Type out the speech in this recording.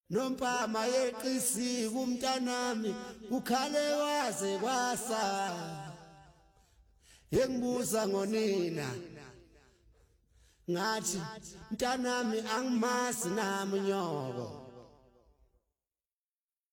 Nompama yeqisi kumntanami ukhale waze kwasa yengibuza ngonina ngathi mntanami angimasi nami nyoko